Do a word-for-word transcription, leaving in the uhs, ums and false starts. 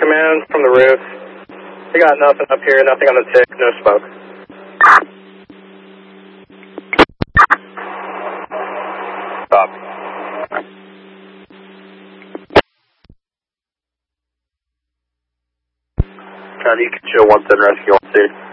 command from the roof. We got nothing up here, nothing on the tick, no smoke. Stop. County, you can show one ten rescue on two.